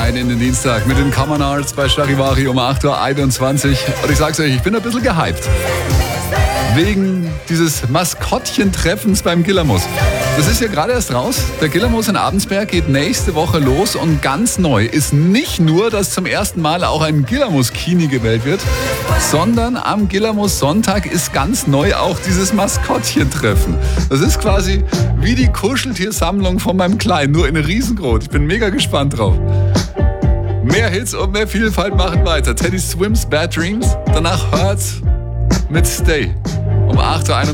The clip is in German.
rein in den Dienstag mit den Common Arts bei Charivari um 8.21 Uhr. Und ich sag's euch, ich bin ein bisschen gehypt. Wegen dieses Maskottchen-Treffens beim Gillermoos. Das ist ja gerade erst raus. Der Gillermoos in Abensberg geht nächste Woche los und ganz neu ist nicht nur, dass zum ersten Mal auch ein Gillermoos-Kini gewählt wird, sondern am Gillermoos-Sonntag ist ganz neu auch dieses Maskottchen-Treffen. Das ist quasi wie die Kuscheltiersammlung von meinem Kleinen, nur in riesengroß. Ich bin mega gespannt drauf. Mehr Hits und mehr Vielfalt machen weiter. Teddy Swims Bad Dreams, danach Hurts mit Stay. Um 8.21 Uhr.